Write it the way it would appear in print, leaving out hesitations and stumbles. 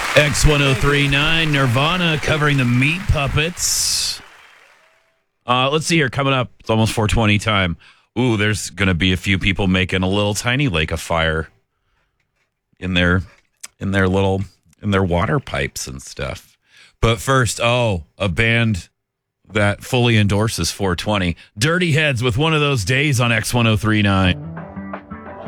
X1039, Nirvana covering the Meat Puppets. Let's see here. Coming up, it's almost 420 time. Ooh, there's going to be a few people making a little tiny lake of fire in their water pipes and stuff. But first, a band that fully endorses 420. Dirty Heads with One of Those Days on X1039.